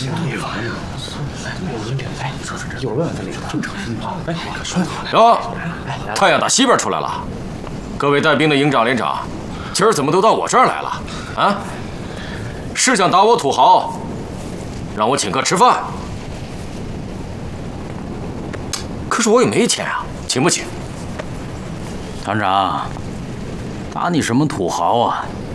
心都没完呀！有人问问分领导，正常啊！哎，说哟，太阳打西边出来了。各位带兵的营长、连长，今儿怎么都到我这儿来了？啊？是想打我土豪，让我请客吃饭？可是我也没钱啊，请不起？ 团长，打你什么土豪啊？